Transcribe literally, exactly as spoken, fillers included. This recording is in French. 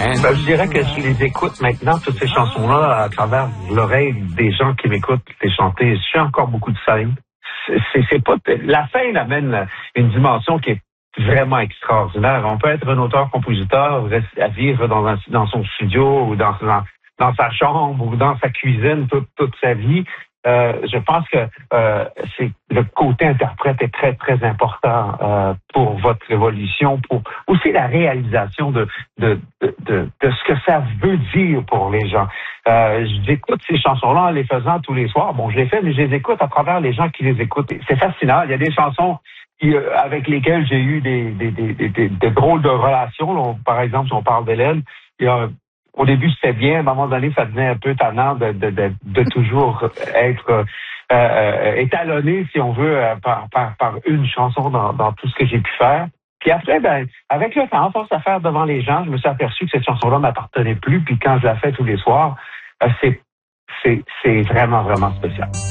man. Ben, je dirais que je les écoute maintenant, toutes ces chansons-là, à travers l'oreille des gens qui m'écoutent les chanter. Je fais encore beaucoup de scènes. C'est, c'est pas, la scène amène une dimension qui est vraiment extraordinaire. On peut être un auteur-compositeur, à vivre dans, un, dans son studio ou dans, dans, dans sa chambre ou dans sa cuisine toute, toute sa vie. Euh, je pense que euh, c'est le côté interprète est très très important euh, pour votre évolution, pour aussi la réalisation de de, de de de ce que ça veut dire pour les gens. Euh, j'écoute ces chansons-là en les faisant tous les soirs. Bon, je les fais, mais je les écoute à travers les gens qui les écoutent. C'est fascinant. Il y a des chansons qui, euh, avec lesquelles j'ai eu des des des des, des, des drôles de relations. Là, par exemple, si on parle d'Hélène, il y a au début, c'était bien. À un moment donné, ça devenait un peu tannant de, de, de, de toujours être euh, euh, étalonné, si on veut, euh, par, par, par une chanson dans, dans tout ce que j'ai pu faire. Puis après, ben, avec le temps, à force à faire devant les gens, je me suis aperçu que cette chanson-là m'appartenait plus. Puis quand je la fais tous les soirs, euh, c'est, c'est, c'est vraiment, vraiment spécial.